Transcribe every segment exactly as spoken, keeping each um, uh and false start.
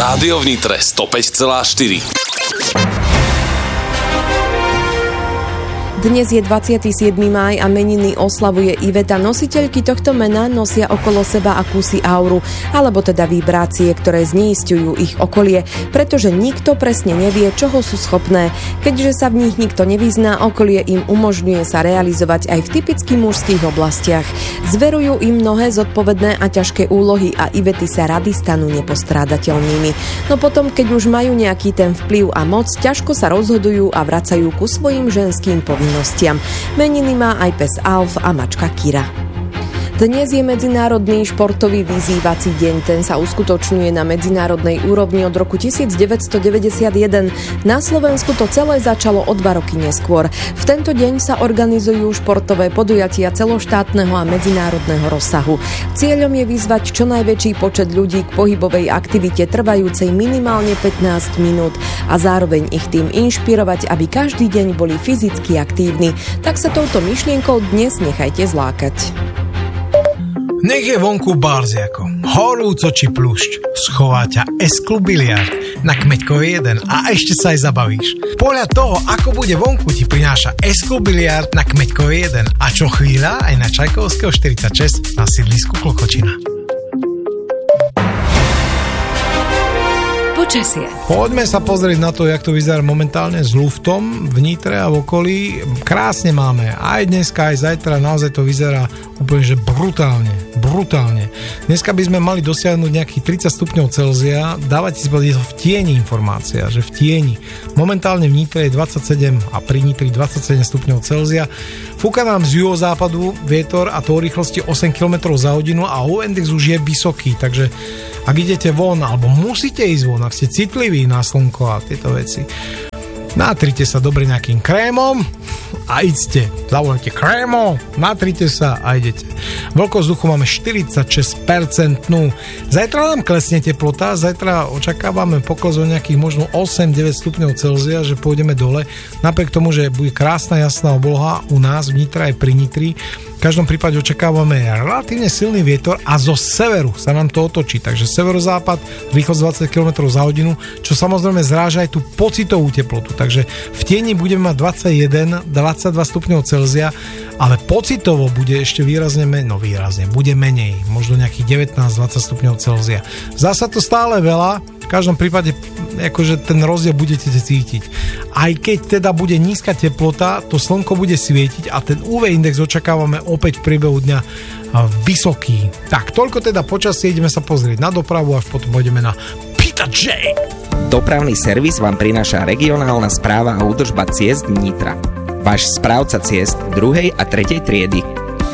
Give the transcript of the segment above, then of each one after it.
Rádio v Nitre sto päť celá štyri. Dnes je dvadsiateho siedmeho mája a meniny oslavuje Iveta. Nositeľky tohto mena nosia okolo seba akúsi auru, alebo teda vibrácie, ktoré zneisťujú ich okolie, pretože nikto presne nevie, čoho sú schopné. Keďže sa v nich nikto nevyzná, okolie im umožňuje sa realizovať aj v typicky mužských oblastiach. Zverujú im mnohé zodpovedné a ťažké úlohy a Ivety sa rady stanú nepostrádateľnými. No potom, keď už majú nejaký ten vplyv a moc, ťažko sa rozhodujú a vracajú ku svojim ženským povinnostiam. Meniny má aj pes Alf a mačka Kira. Dnes je Medzinárodný športový vyzývací deň. Ten sa uskutočňuje na medzinárodnej úrovni od roku devätnásťstodeväťdesiatjeden. Na Slovensku to celé začalo o dva roky neskôr. V tento deň sa organizujú športové podujatia celoštátneho a medzinárodného rozsahu. Cieľom je vyzvať čo najväčší počet ľudí k pohybovej aktivite trvajúcej minimálne pätnásť minút a zároveň ich tým inšpirovať, aby každý deň boli fyzicky aktívni. Tak sa touto myšlienkou dnes nechajte zlákať. Nech je vonku barziako, horúco či plušť, schová ťa S-klub biliard na Kmeďkovej jeden a ešte sa aj zabavíš. Podľa toho, ako bude vonku, ti prináša S-klub biliard na Kmeďkovej jeden a čo chvíľa aj na Čajkovského štyridsaťšesť na sídlisku Klokočina. Počasie. Poďme sa pozrieť na to, jak to vyzerá momentálne s luftom v Nitre a v okolí. Krásne máme aj dneska, aj zajtra, naozaj to vyzerá úplne, že brutálne, brutálne. Dneska by sme mali dosiahnuť nejakých tridsať stupňov Celzia, dávate si povedať, je to v tieni informácia, že v tieni. Momentálne v Nitre je dvadsaťsedem a pri Nitri dvadsaťsedem stupňov Celzia. Fúka nám z juhozápadu vietor a to o rýchlosti osem kilometrov za hodinu a U index už je vysoký, takže ak idete von, alebo musíte ísť von, ak ste citliví na slnko a tieto veci, natrite sa dobre nejakým krémom a idete. Zavolajte krémom, natrite sa a idete. Vlhkosť vzduchu máme štyridsaťšesť percent. Zajtra nám klesne teplota, zajtra očakávame pokles o nejakých možno osem deväť stupňov Celzia, že pôjdeme dole. Napriek tomu, že bude krásna jasná obloha u nás v Nitre aj pri Nitri, v každom prípade očakávame relatívne silný vietor a zo severu sa nám to otočí. Takže severozápad, rýchlosť dvadsať kilometrov za hodinu, čo samozrejme zráža aj tú pocitovú teplotu. Takže v tieni budeme mať dvadsaťjeden dvadsaťdva stupňov Celzia, ale pocitovo bude ešte výrazne menej, no výrazne, bude menej, možno nejakých devätnásť dvadsať stupňov Celzia. Zasa to stále veľa, v každom prípade akože ten rozdiel budete cítiť. Aj keď teda bude nízka teplota, to slnko bude svietiť a ten ú vé index očakávame opäť v priebehu dňa vysoký. Tak, toľko teda počasie, ideme sa pozrieť na dopravu, až potom pôjdeme na Pita J. Dopravný servis vám prináša regionálna správa a údržba ciest Nitra. Váš správca ciest druhej a tretej triedy.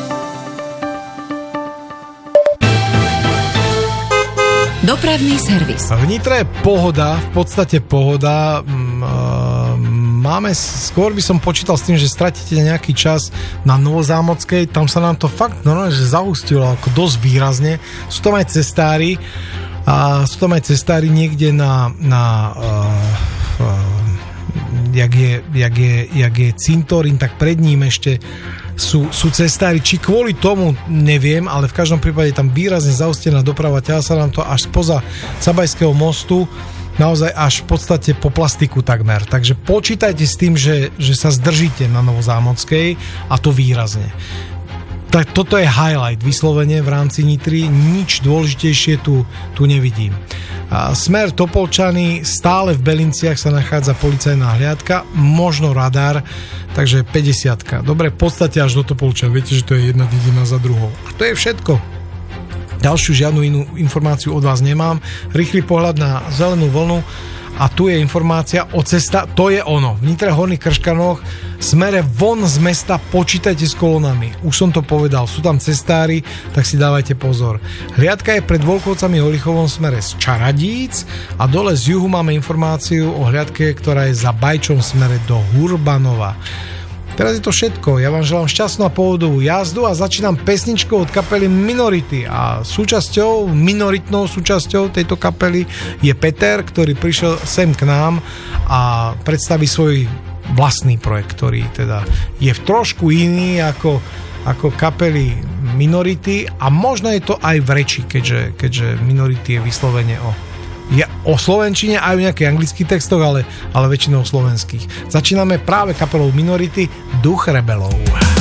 Dopravný servis. V Nitre je pohoda, v podstate pohoda. Máme, skôr by som počítal s tým, že stratíte nejaký čas na Novozámockej, tam sa nám to fakt normálne, že zahustilo ako dosť výrazne. Sú tam aj cestári a sú tam aj cestári niekde na, na uh, uh, jak je, jak je, jak je cintorín, tak pred ním ešte sú, sú cestári. Či kvôli tomu, neviem, ale v každom prípade tam výrazne zahustená doprava, ťahá sa nám to až spoza Cabajského mostu, naozaj až v podstate po plastiku takmer. Takže počítajte s tým, že, že sa zdržíte na Novozámockej a to výrazne. Tak toto je highlight vyslovene v rámci Nitry, nič dôležitejšie tu, tu nevidím. A smer Topolčany, stále v Belinciach sa nachádza policajná hliadka, možno radar, takže päťdesiatka. Dobre, v podstate až do Topolčan, viete, že to je jedna dedina za druhou. A to je všetko. Ďalšiu žiadnu inú informáciu od vás nemám. Rýchly pohľad na zelenú vlnu a tu je informácia o cesta, to je ono. V Nitre Horných Krškanoch smere von z mesta počítajte s kolónami. Už som to povedal, sú tam cestári, tak si dávajte pozor. Hliadka je pred Volkovcami Holichovom smere z Čaradíc a dole z juhu máme informáciu o hliadke, ktorá je za Bajčom smere do Hurbanova. Teraz je to všetko. Ja vám želám šťastnú a pohodovú jazdu a začínam pesničkou od kapely Minority a súčasťou, minoritnou súčasťou tejto kapely je Peter, ktorý prišiel sem k nám a predstaví svoj vlastný projekt, ktorý teda je v trošku iný ako, ako kapely Minority a možno je to aj v reči, keďže, keďže Minority je vyslovene o je o slovenčine aj o nejakých anglických textoch, ale, ale väčšinou slovenských. Začíname práve kapelou Minority, Duch rebelov.